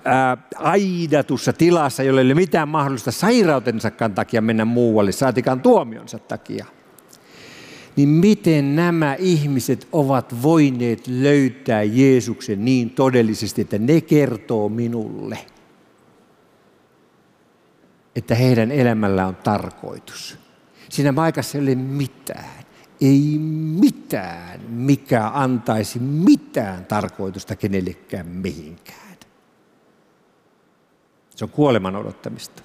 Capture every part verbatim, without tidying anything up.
ää, aidatussa tilassa, jolla ei ole mitään mahdollista sairautensakaan takia mennä muualle, saatikaan tuomionsa takia. Niin miten nämä ihmiset ovat voineet löytää Jeesuksen niin todellisesti, että ne kertoo minulle, että heidän elämällä on tarkoitus. Siinä paikassa ei ole mitään, ei mitään, mikä antaisi mitään tarkoitusta kenellekään mihinkään. Se on kuoleman odottamista.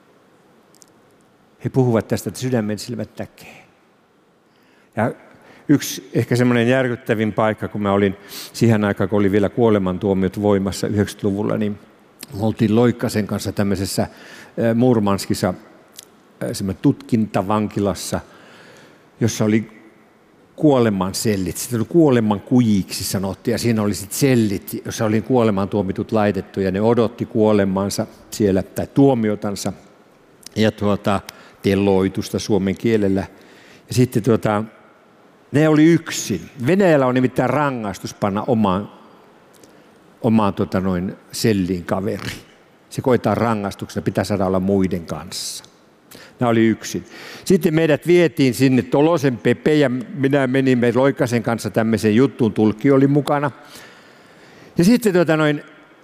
He puhuvat tästä, että sydämen silmät näkee. Ja yksi ehkä semmoinen järkyttävin paikka, kun mä olin siihen aikaan, kun oli vielä kuolemantuomiot voimassa yhdeksänkymmentäluvulla, niin me oltiin Loikkasen kanssa tämmöisessä Murmanskissa semmoinen tutkintavankilassa, jossa oli kuoleman sellit. Sitten oli kuoleman kujiksi sanottiin, ja siinä oli sitten sellit, jossa oli kuolemaan tuomitut laitettu, ja ne odotti kuolemansa siellä, tai tuomiotansa, ja tuota, teloitusta suomen kielellä. Ja sitten tuota, ne oli yksin. Venäjällä on nimittäin rangaistus panna omaan, omaan tuota noin selliin kaveri. Se koetaan rangaistuksena, pitää saada olla muiden kanssa. Nämä oli yksin. Sitten meidät vietiin sinne, Tolosen Pepe ja minä menimme Loikkasen kanssa tämmöiseen juttuun, tulkki oli mukana. Ja sitten tuota noin,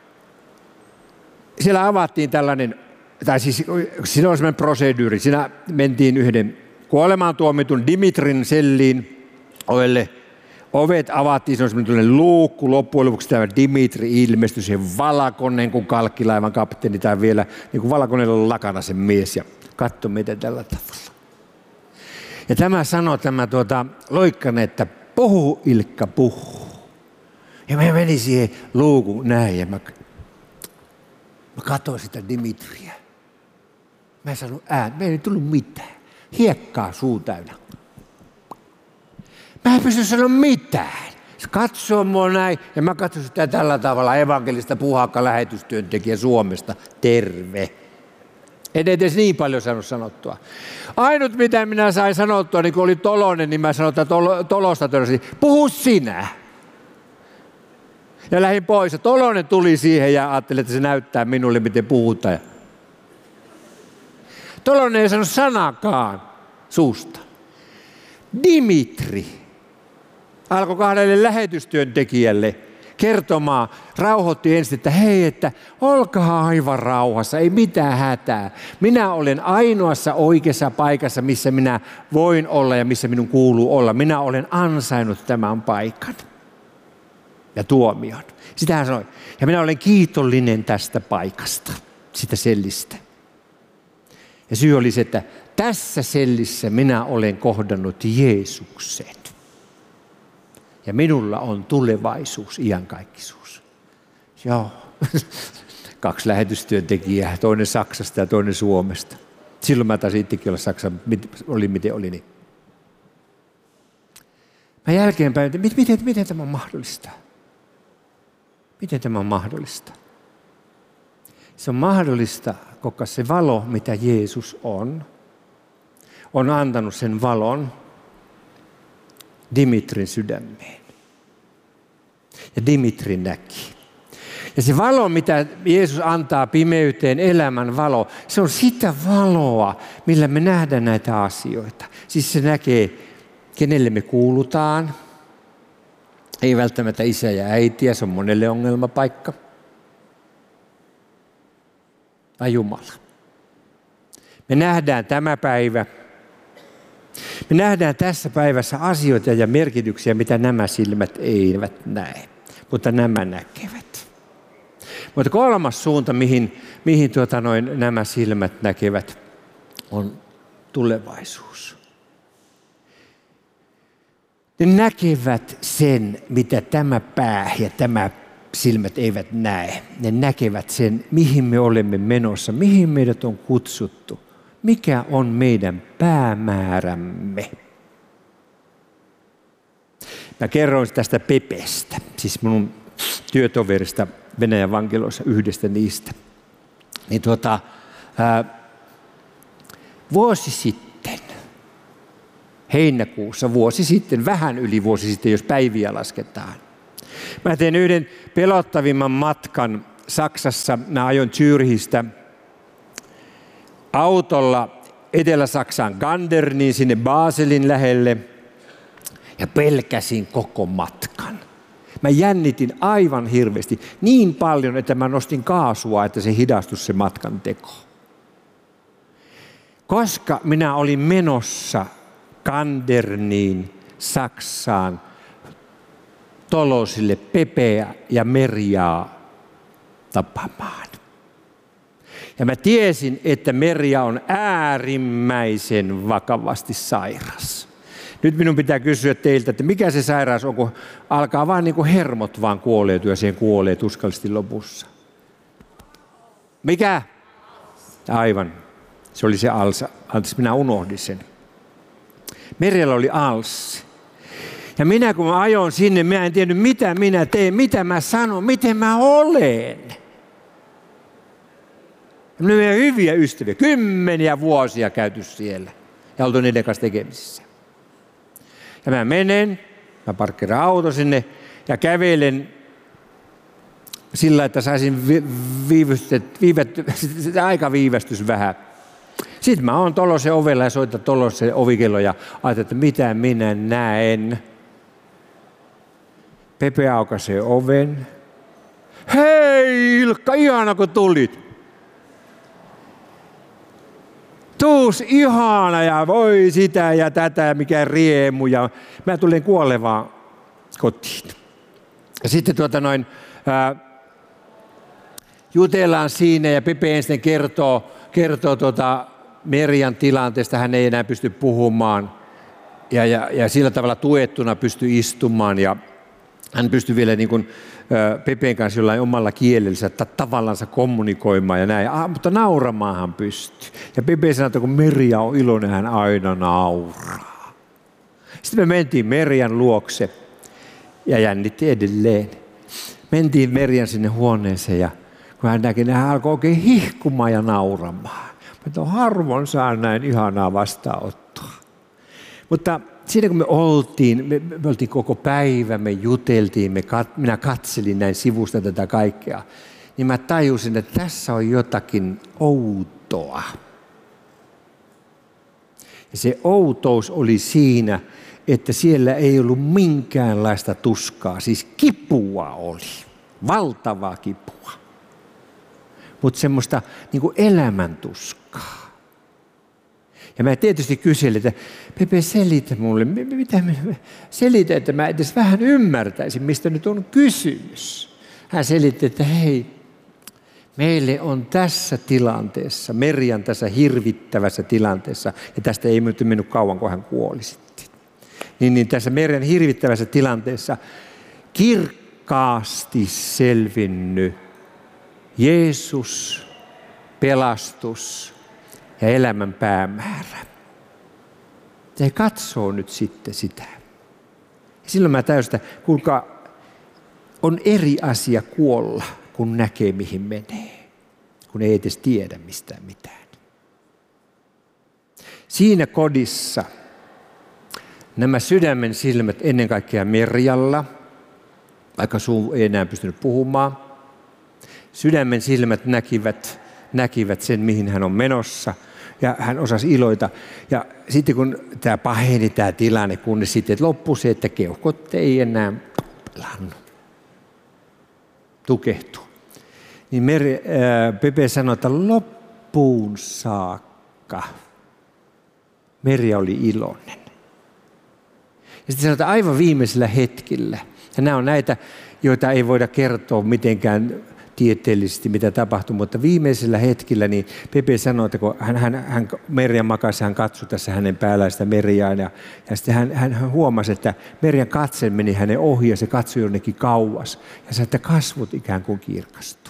siellä avattiin tällainen, tai siis siinä oli semmoinen proseduuri, siinä mentiin yhden kuolemaan tuomitun Dimitrin selliin ovelle. Ovet avattiin, se on semmoinen luukku, loppujen lopuksi tämä Dimitri ilmestyi, se valkoinen kuin kalkkilaivan kapteeni tai vielä niin kuin valkoinen lakana se mies ja katsoi meitä tällä tavalla. Ja tämä sanoi tämä tuota, Loikkanen, että puhu Ilkka, puhu. Ja mä menin siihen luukun näin ja mä, mä katsoin sitä Dimitriä. Mä en sanonut ään, me ei tullut mitään. Hiekkaa suu täynnä. Mä en pysty sanoa mitään. Se katsoo mua näin, ja mä katson sitä tällä tavalla, evankelista Puhakka lähetystyöntekijä Suomesta. Terve. En edes niin paljon saanut sanottua. Ainut mitä minä sain sanottua, niin kun oli Tolonen, niin mä sanoin, että tolo, Tolosta törsi, puhu sinä. Ja lähdin pois, ja Tolonen tuli siihen ja ajattelin, että se näyttää minulle, miten puhutaan. Tolonen ei sanonut sanakaan suusta. Dimitri alkoi kahdelle lähetystyöntekijälle kertomaan, rauhoitti ensin, että hei, että olkaa aivan rauhassa, ei mitään hätää. Minä olen ainoassa oikeassa paikassa, missä minä voin olla ja missä minun kuuluu olla. Minä olen ansainnut tämän paikan ja tuomion. Sitä hän sanoi. Ja minä olen kiitollinen tästä paikasta, sitä sellistä. Ja syy oli se, että tässä sellissä minä olen kohdannut Jeesuksen. Ja minulla on tulevaisuus, iankaikkisuus. Joo. Kaksi lähetystyöntekijää, toinen Saksasta ja toinen Suomesta. Silloin mä taisin itsekin olla Saksa, oli miten oli niin. Mä jälkeenpäin, että miten, miten, miten tämä on mahdollista? Miten tämä on mahdollista? Se on mahdollista, koska se valo, mitä Jeesus on, on antanut sen valon Dimitrin sydämeen. Ja Dimitri näki. Ja se valo, mitä Jeesus antaa pimeyteen, elämän valo, se on sitä valoa, millä me nähdään näitä asioita. Siis se näkee, kenelle me kuulutaan. Ei välttämättä isä ja äitiä, se on monelle ongelmapaikka. Vai Jumala. Me nähdään tämä päivä. Me nähdään tässä päivässä asioita ja merkityksiä, mitä nämä silmät eivät näe, mutta nämä näkevät. Mutta kolmas suunta, mihin, mihin tuota noin, nämä silmät näkevät, on tulevaisuus. Ne näkevät sen, mitä tämä pää ja tämä silmät eivät näe. Ne näkevät sen, mihin me olemme menossa, mihin meidät on kutsuttu. Mikä on meidän päämäärämme? Mä kerroin tästä Pepestä, siis minun työtoverista Venäjän vankiloissa, yhdestä niistä. Niin tuota, ää, vuosi sitten, heinäkuussa vuosi sitten, vähän yli vuosi sitten, jos päiviä lasketaan. Mä tein yhden pelottavimman matkan Saksassa, mä ajoin Zürichistä autolla Etelä-Saksaan Ganderniin sinne Baselin lähelle ja pelkäsin koko matkan. Mä jännitin aivan hirveästi niin paljon, että mä nostin kaasua, että se hidastui se matkan teko. Koska minä olin menossa Ganderniin, Saksaan, Tolosille Pepeä ja Merjaa tapaamaan. Ja mä tiesin, että Merja on äärimmäisen vakavasti sairas. Nyt minun pitää kysyä teiltä, että mikä se sairaus on, kun alkaa vaan niin kuin hermot vaan kuoleutua ja siihen kuolee tuskallisesti lopussa. Mikä? Aivan. Se oli se alsa. Anteeksi, minä unohdin sen. Merjalla oli alssi. Ja minä kun mä ajoin sinne, minä en tiennyt mitä minä teen, mitä mä sanon, miten mä olen. Me olemme hyviä ystäviä, kymmeniä vuosia käyty siellä ja oltu niiden kanssa tekemisissä. Ja mä menen, mä parkkeeran auto sinne ja kävelen sillä, että saisin viivytet, viivetty, aika viivästys vähän. Sitten mä oon Tolosen ovella ja soitan Tolosen ovikello ja ajattelin, että mitä minä näen. Pepe aukaisee oven. Hei Ilkka, ihana kun tulit. Tuus ihana ja voi sitä ja tätä ja mikä riemu. Ja mä tulin kuolevaan kotiin. Ja sitten tuota noin, ää, jutellaan siinä ja Pepe ensin kertoo, kertoo tuota Merjan tilanteesta. Hän ei enää pysty puhumaan ja, ja, ja sillä tavalla tuettuna pystyy istumaan. Ja hän pystyy vielä niin kuin Pepeen kanssa jollain omalla kielellä tavallansa kommunikoimaan ja näin, ah, mutta nauramaanhan pystyy. Ja Pepe sanoi, että kun Merja on iloinen, hän aina nauraa. Sitten me mentiin Merjan luokse ja jännitti edelleen. Mentiin Merjan sinne huoneeseen ja kun hän näki, hän alkoi oikein hihkumaan ja nauramaan. Mutta harvoin saa näin ihanaa vastaanottoa. Mutta siinä kun me oltiin, me, me oltiin koko päivä, me juteltiin, me kat, minä katselin näin sivusta tätä kaikkea, niin mä tajusin, että tässä on jotakin outoa. Ja se outous oli siinä, että siellä ei ollut minkäänlaista tuskaa, siis kipua oli, valtavaa kipua, mutta semmoista niin kuin elämäntuskaa. Ja mä tietysti kyselin, että Pepe, selitä mulle, mitä selitä, että mä edes vähän ymmärtäisin, mistä nyt on kysymys. Hän selitti, että hei, meille on tässä tilanteessa, Merjan tässä hirvittävässä tilanteessa, ja tästä ei mennyt kauan, kun hän kuoli sitten. Niin, niin tässä Merjan hirvittävässä tilanteessa kirkkaasti selvinnyt Jeesus, pelastus ja elämän päämäärä. Se katsoo nyt sitten sitä. Ja silloin mä täysin, että kuulkaa, on eri asia kuolla, kun näkee mihin menee, kun ei edes tiedä mistään mitään. Siinä kodissa nämä sydämen silmät ennen kaikkea Merjalla, vaikka suu ei enää pystynyt puhumaan, sydämen silmät näkivät, näkivät sen, mihin hän on menossa, ja hän osasi iloita. Ja sitten kun tämä paheni tämä tilanne, kunnes sitten loppui se, että keuhkot ei enää lannu, tukehtuu. Niin Meri, ää, Pepe sanoi, että loppuun saakka Merja oli iloinen. Ja sitten sanoi, että aivan viimeisellä hetkellä, ja nämä on näitä, joita ei voida kertoa mitenkään tieteellisesti, mitä tapahtui, mutta viimeisellä hetkellä niin Pepe sanoi, että kun hän, hän, hän Merja makasi, hän katsoi tässä hänen päällään sitä Merjaan, ja, ja sitten hän, hän huomasi, että Merjan katse meni hänen ohi, ja se katsoi jonnekin kauas, ja sanoi, että kasvot ikään kuin kirkastui.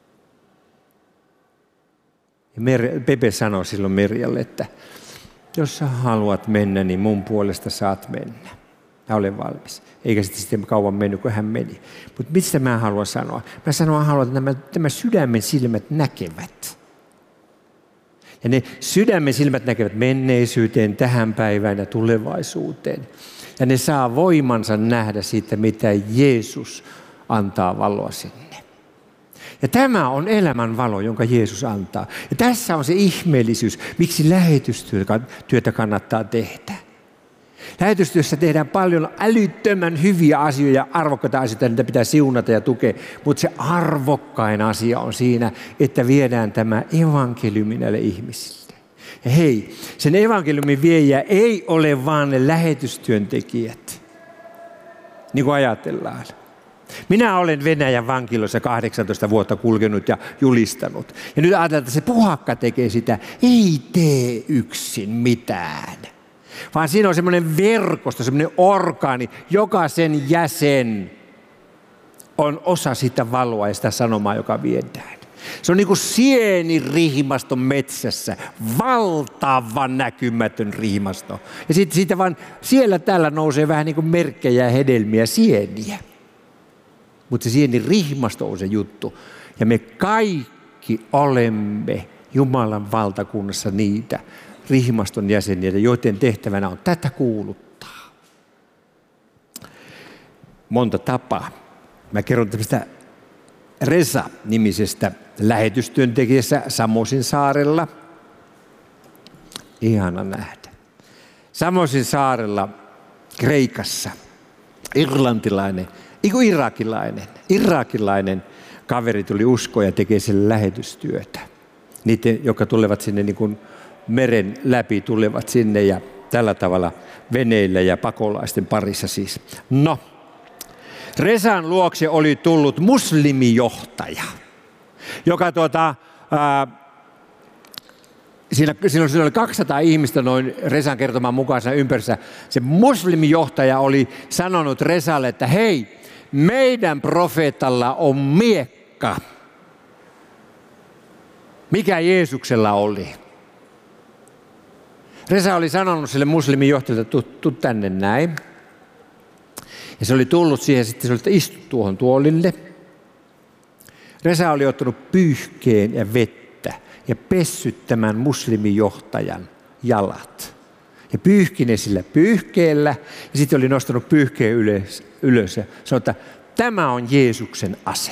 Ja Mer, Pepe sanoi silloin Merjalle, että jos sä haluat mennä, niin mun puolesta saat mennä. Mä olen valmis. Eikä sitten, sitten kauan mennyt, kun hän meni. Mutta mistä mä haluan sanoa? Mä sanon, haluan, että nämä, nämä sydämen silmät näkevät. Ja ne sydämen silmät näkevät menneisyyteen, tähän päivään ja tulevaisuuteen. Ja ne saa voimansa nähdä siitä, mitä Jeesus antaa valoa sinne. Ja tämä on elämän valo, jonka Jeesus antaa. Ja tässä on se ihmeellisyys, miksi lähetystyötä kannattaa tehdä. Lähetystyössä tehdään paljon älyttömän hyviä asioita, arvokkaita asioita, niitä pitää siunata ja tukea. Mutta se arvokkain asia on siinä, että viedään tämä evankeliumi näille ihmisille. Ja hei, sen evankeliumin viejä ei ole vaan ne lähetystyöntekijät, niin kuin ajatellaan. Minä olen Venäjän vankilossa kahdeksantoista vuotta kulkenut ja julistanut. Ja nyt ajatellaan, että se puhakka tekee sitä. Ei tee yksin mitään. Vaan siinä on semmoinen verkosto, semmoinen orgaani, jokaisen jäsen on osa sitä valoa ja sitä sanomaa, joka viedään. Se on niin kuin sieni rihimaston metsässä, valtava näkymätön rihimasto. Ja sitten siitä vaan siellä täällä nousee vähän niin kuin merkkejä ja hedelmiä, sieniä. Mutta se sieni rihimasto on se juttu. Ja me kaikki olemme Jumalan valtakunnassa niitä rihimaston jäseniä, joiden tehtävänä on tätä kuuluttaa. Monta tapaa. Mä kerron tämmöistä Resa-nimisestä lähetystyöntekijässä Samosin saarella. Ihana nähdä. Samosin saarella Kreikassa irlantilainen, eiku irakilainen, irakilainen kaveri tuli uskoon ja tekee sille lähetystyötä. Niitä, jotka tulevat sinne niin kuin meren läpi, tulevat sinne ja tällä tavalla veneillä ja pakolaisten parissa siis. No, Resan luokse oli tullut muslimijohtaja, joka tuota, ää, siinä, siinä oli kaksisataa ihmistä noin Resan kertoman mukaan ympärissä. Se muslimijohtaja oli sanonut Resalle, että hei, meidän profeetalla on miekka. Mikä Jeesuksella oli? Resa oli sanonut sille muslimijohtajalle, että tuu tänne näin. Ja se oli tullut siihen, sitten se oli, että istu tuohon tuolille. Resa oli ottanut pyyhkeen ja vettä ja pessyt tämän muslimijohtajan jalat. Ja pyyhkine sillä pyyhkeellä ja sitten oli nostanut pyyhkeen ylös, ylös ja sanoi, että tämä on Jeesuksen ase.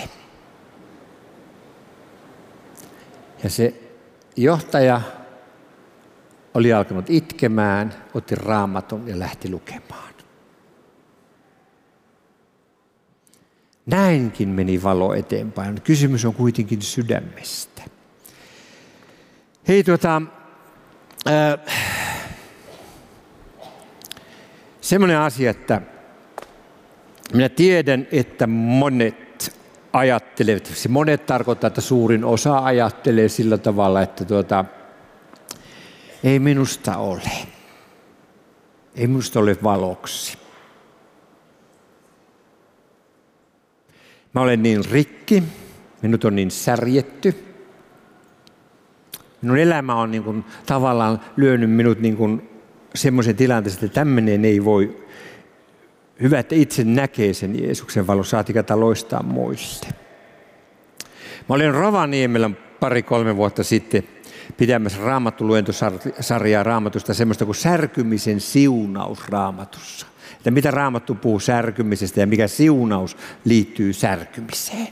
Ja se johtaja oli alkanut itkemään, otti raamatun ja lähti lukemaan. Näinkin meni valo eteenpäin. Kysymys on kuitenkin sydämestä. Hei tuota, äh, semmoinen asia, että minä tiedän, että monet ajattelevat, se monet tarkoittaa, että suurin osa ajattelee sillä tavalla, että tuota, ei minusta ole. Ei minusta ole valoksi. Mä olen niin rikki, minut on niin särjetty. Minun elämä on niin kuin tavallaan lyönyt minut niin kuin semmoisen tilanteeseen, että tämmöinen ei voi. Hyvä, että itse näkee sen Jeesuksen valon, saatikata loistaa muille. Mä olin Rovaniemellä pari-kolme vuotta sitten pitämässä raamattuluentosarjaa Raamatusta, semmoista kuin särkymisen siunaus Raamatussa. Että mitä Raamattu puhuu särkymisestä ja mikä siunaus liittyy särkymiseen.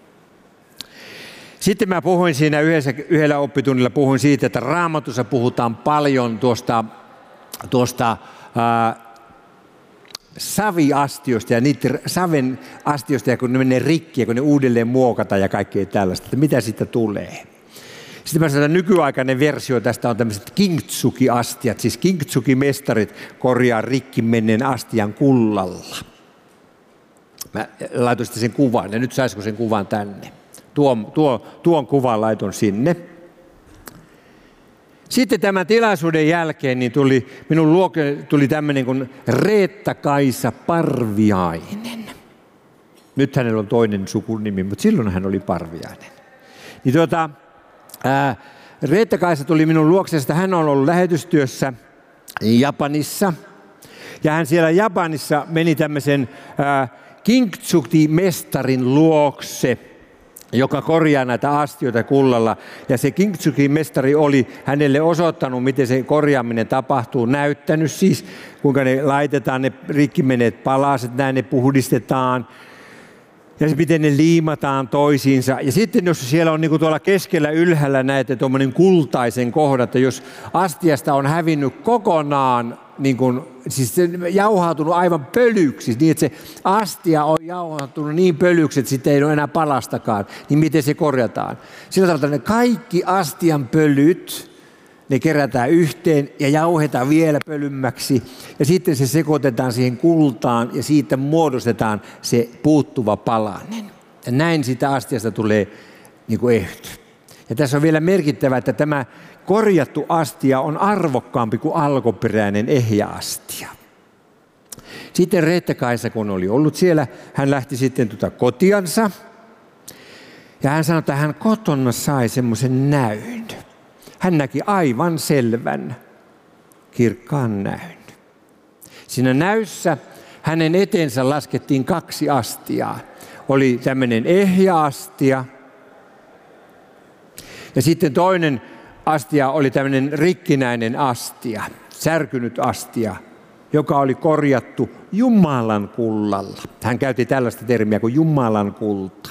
Sitten mä puhuin siinä yhdessä, yhdellä oppitunnilla puhuin siitä, että Raamatussa puhutaan paljon tuosta, tuosta ää, saviastioista ja niiden saven astioista, ja kun ne menee rikki ja kun ne uudelleen muokataan ja kaikkea tällaista, että mitä siitä tulee. Sitten mä sanon, että nykyaikainen versio tästä on tämmöiset kintsuki-astiat, siis kintsuki-mestarit korjaa rikki menneen astian kullalla. Mä laitoin sitten sen kuvan, ja nyt saisiko sen kuvan tänne. Tuon, tuo, tuon kuvan laiton sinne. Sitten tämän tilaisuuden jälkeen niin tuli, minun luoke tuli tämmöinen kuin Reetta-Kaisa Parviainen. Nyt hänellä on toinen sukunimi, mutta silloin hän oli Parviainen. Niin tuota, ää, Reetta-Kaisa tuli minun luoksesta. Hän on ollut lähetystyössä Japanissa. Ja hän siellä Japanissa meni tämmöisen ää, kintsuki-mestarin luokse, joka korjaa näitä astioita kullalla. Ja se kintsuki-mestari oli hänelle osoittanut, miten se korjaaminen tapahtuu, näyttänyt siis, kuinka ne laitetaan ne rikkimenneet palaset, näin ne puhdistetaan. Ja se miten ne liimataan toisiinsa. Ja sitten jos siellä on niin kuin tuolla keskellä ylhäällä näette tuommoinen kultaisen kohdan, että jos astiasta on hävinnyt kokonaan, niin kuin, siis se jauhautunut aivan pölyksi, niin että se astia on jauhautunut niin pölyksi, että sitten ei ole enää palastakaan, niin miten se korjataan? Sillä tavalla, että ne kaikki astian pölyt, ne kerätään yhteen ja jauhetaan vielä pölymmäksi ja sitten se sekoitetaan siihen kultaan ja siitä muodostetaan se puuttuva palanen. Ja näin sitä astiasta tulee niin kuin ehty. Ja tässä on vielä merkittävä, että tämä korjattu astia on arvokkaampi kuin alkuperäinen ehjä astia. Sitten Reetta-Kaisa, kun oli ollut siellä, hän lähti sitten tuota kotiansa ja hän sanoi, että hän kotona sai semmoisen näyn. Hän näki aivan selvän, kirkkaan näyn. Siinä näyssä hänen eteensä laskettiin kaksi astiaa. Oli tämmöinen ehjä astia ja sitten toinen astia oli tämmöinen rikkinäinen astia, särkynyt astia, joka oli korjattu Jumalan kullalla. Hän käytti tällaista termiä kuin Jumalan kulta.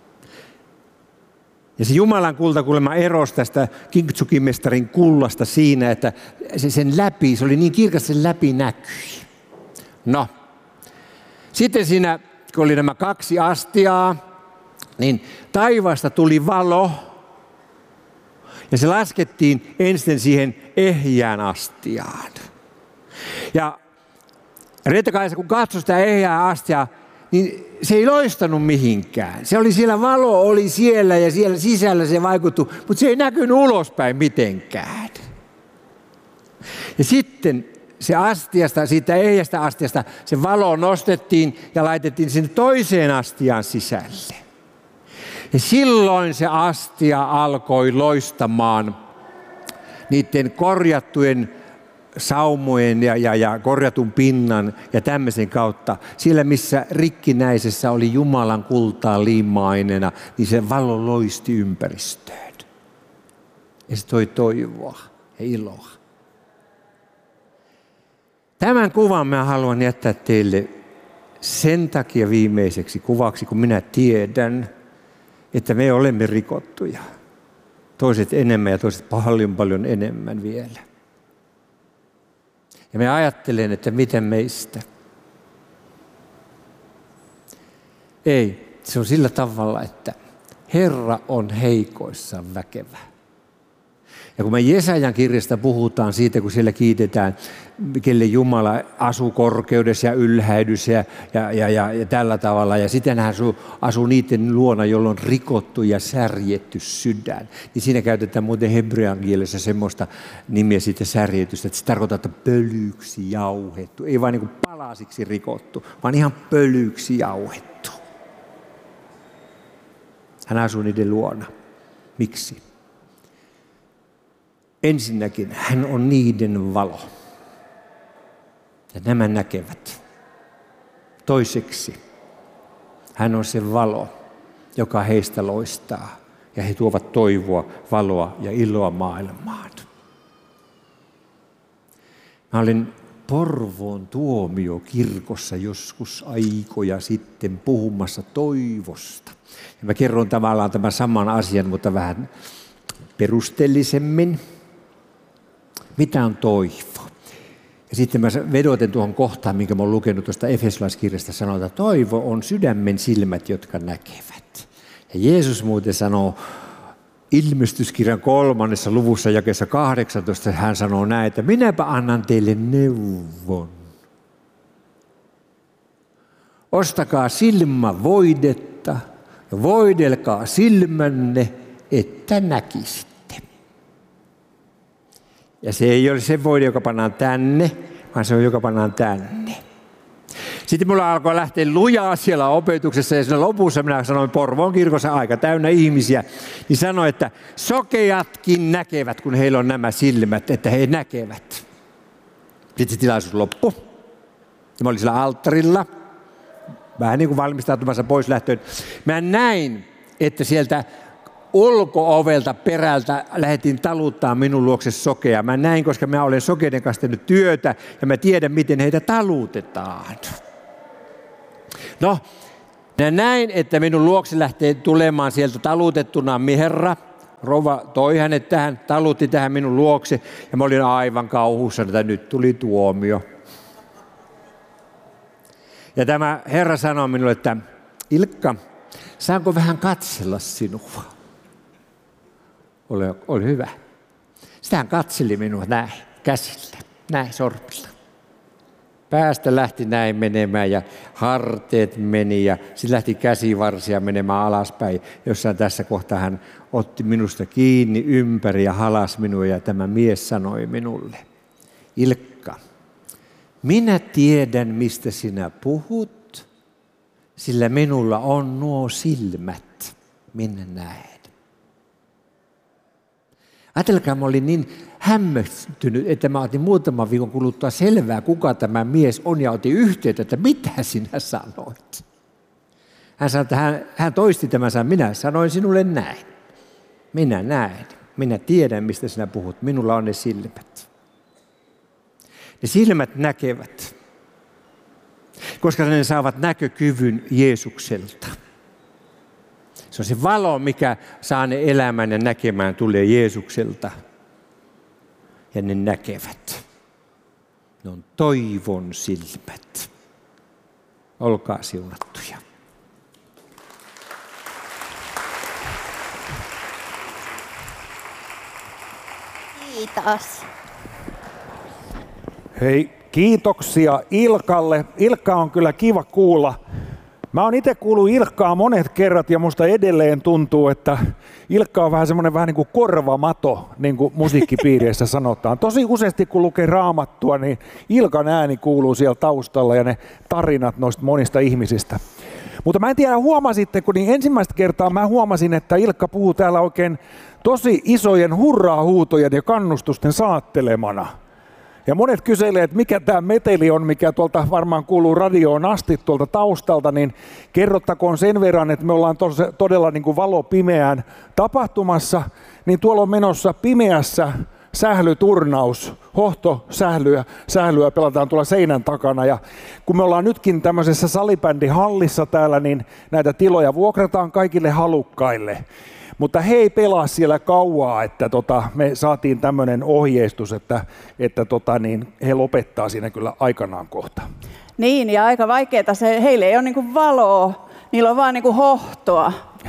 Ja se Jumalan kulta kuulemma erosi tästä Kintsugi-mestarin kullasta siinä, että se sen läpi, se oli niin kirkas, sen läpi näkyi. No, sitten siinä, kun oli nämä kaksi astiaa, niin taivaasta tuli valo, ja se laskettiin ensin siihen ehjään astiaan. Ja Reetta-Kaisa, kun katsoi sitä ehjää astiaa, niin se ei loistanut mihinkään. Se oli siellä, valo oli siellä ja siellä sisällä se vaikuttui, mutta se ei näkynyt ulospäin mitenkään. Ja sitten se astiasta, siitä ehjästä astiasta, se valo nostettiin ja laitettiin sinne toiseen astiaan sisälle. Ja silloin se astia alkoi loistamaan niiden korjattujen saumojen ja, ja, ja korjatun pinnan ja tämmöisen kautta. Siellä, missä rikkinäisessä oli Jumalan kultaa liimaineena, niin se valo loisti ympäristöön. Ja se toi toivoa ja iloa. Tämän kuvan mä haluan jättää teille sen takia viimeiseksi kuvaksi, kun minä tiedän, että me olemme rikottuja. Toiset enemmän ja toiset paljon paljon enemmän vielä. Ja me ajattelen, että miten meistä. Ei, se on sillä tavalla, että Herra on heikoissa väkevä. Ja kun me Jesajan kirjasta puhutaan siitä, kun siellä kiitetään, kelle Jumala asuu korkeudessa ja ylhäydessä ja, ja, ja, ja, ja tällä tavalla. Ja sitten hän asuu, asuu niiden luona, jolla on rikottu ja särjetty sydän. Niin siinä käytetään muuten hebrean kielessä semmoista nimiä siitä särjetystä, että se tarkoittaa, että pölyksi jauhettu. Ei vain niin kuin palasiksi rikottu, vaan ihan pölyksi jauhettu. Hän asuu niiden luona. Miksi? Ensinnäkin hän on niiden valo. Ja nämä näkevät. Toiseksi hän on se valo, joka heistä loistaa. Ja he tuovat toivoa, valoa ja iloa maailmaan. Mä olin Porvoon tuomiokirkossa joskus aikoja sitten puhumassa toivosta. Ja mä kerron tavallaan tämän saman asian, mutta vähän perusteellisemmin. Mitä on toivo? Ja sitten mä vedoten tuohon kohtaan, minkä mä oon lukenut tuosta Efesolaiskirjasta, sanotaan, että toivo on sydämen silmät, jotka näkevät. Ja Jeesus muuten sanoo Ilmestyskirjan kolmannessa luvussa jakeessa kahdeksantoista, hän sanoo näin, että minäpä annan teille neuvon. Ostakaa silmävoidetta ja voidelkaa silmänne, että näkisitte. Ja se ei ole se voide, joka pannaan tänne, vaan se on, joka pannaan tänne. Sitten mulla alkoi lähteä lujaa siellä opetuksessa ja siinä lopussa minä sanoin Porvoon kirkossa aika täynnä ihmisiä, niin sanoin, että sokeatkin näkevät, kun heillä on nämä silmät, että he näkevät. Sitten se tilaisuus loppui. Ja mä olin siellä alttarilla, vähän niin kuin valmistautumassa pois lähtöön. Mä näin, että sieltä ulko-ovelta perältä lähdettiin taluttaa minun luokse sokea. Mä näin, koska mä olen sokeiden kanssa tehnyt työtä ja mä tiedän, miten heitä talutetaan. No, Ja näin, että minun luokse lähtee tulemaan sieltä talutettuna Herra. Rouva toi hänet tähän, talutti tähän minun luokse ja mä olin aivan kauhussa, että nyt tuli tuomio. Ja tämä Herra sanoi minulle, että Ilkka, saanko vähän katsella sinua? Ole, ole hyvä. Sitten hän katseli minua näin käsillä, näin sormilla. Päästä lähti näin menemään ja harteet meni ja sitten lähti käsivarsia menemään alaspäin. Jossain tässä kohtaa hän otti minusta kiinni ympäri ja halasi minua ja tämä mies sanoi minulle, Ilkka, minä tiedän mistä sinä puhut, sillä minulla on nuo silmät, minä näen. Ajatelkaa, mä olin niin hämmästynyt, että mä otin muutaman viikon kuluttua selvää, kuka tämä mies on, ja otin yhteyttä, että mitä sinä sanoit. Hän sanoi, että hän, hän toisti tämän sanan, minä sanoin sinulle näin. Minä näen, minä tiedän, mistä sinä puhut, minulla on ne silmät. Ne silmät näkevät, koska ne saavat näkökyvyn Jeesukselta. Se on se valo, mikä saa ne elämään ja näkemään, tulee Jeesukselta. Ja ne näkevät. Ne on toivon silmät. Olkaa siunattuja. Kiitos. Hei, kiitoksia Ilkalle. Ilkka on kyllä kiva kuulla. Mä oon itse kuullut Ilkkaa monet kerrat ja musta edelleen tuntuu, että Ilkka on vähän semmoinen vähän niin kuin korvamato, niin kuin musiikkipiireissä sanotaan. Tosi useasti kun lukee Raamattua, niin Ilkan ääni kuuluu siellä taustalla ja ne tarinat noista monista ihmisistä. Mutta mä en tiedä, huomasitteko, niin ensimmäistä kertaa mä huomasin, että Ilkka puhuu täällä oikein tosi isojen hurraa-huutojen ja kannustusten saattelemana. Ja monet kyselee, että mikä tämä meteli on, mikä tuolta varmaan kuuluu radioon asti tuolta taustalta, niin kerrottakoon sen verran, että me ollaan tos, todella niin kuin valo pimeään tapahtumassa, niin tuolla on menossa pimeässä sählyturnaus, hohto sählyä, sählyä pelataan tuolla seinän takana. Ja kun me ollaan nytkin tämmöisessä salibändihallissa täällä, niin näitä tiloja vuokrataan kaikille halukkaille. Mutta he ei pelaa siellä kauaa, että tota, me saatiin tämmöinen ohjeistus, että, että tota, niin he lopettaa siinä kyllä aikanaan kohta. Niin, ja aika vaikeaa se, heille ei ole niin kuin valoa, niillä on vaan niin kuin hohtoa.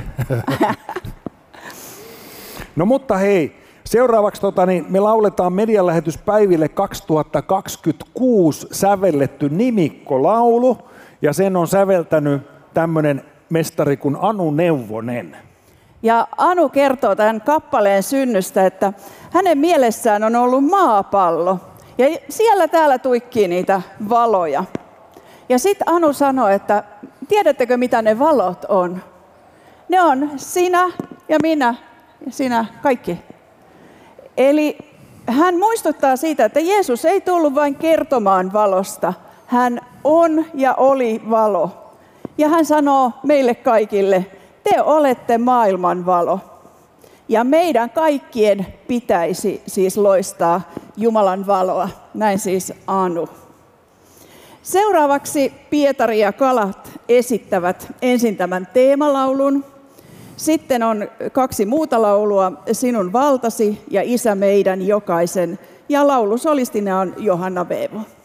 No mutta hei, seuraavaksi tota, niin me lauletaan medianlähetyspäiville kaksituhattakaksikymmentäkuusi sävelletty nimikkolaulu, ja sen on säveltänyt tämmöinen mestari kuin Anu Neuvonen. Ja Anu kertoo tämän kappaleen synnystä, että hänen mielessään on ollut maapallo. Ja siellä täällä tuikkii niitä valoja. Ja sitten Anu sanoi, että tiedättekö mitä ne valot on? Ne on sinä ja minä ja sinä kaikki. Eli hän muistuttaa siitä, että Jeesus ei tullut vain kertomaan valosta. Hän on ja oli valo. Ja hän sanoo meille kaikille, te olette maailman valo. Ja meidän kaikkien pitäisi siis loistaa Jumalan valoa. Näin siis Anu. Seuraavaksi Pietari ja Kalat esittävät ensin tämän teemalaulun. Sitten on kaksi muuta laulua, Sinun valtasi ja Isä meidän jokaisen. Ja laulusolistina on Johanna Vevo.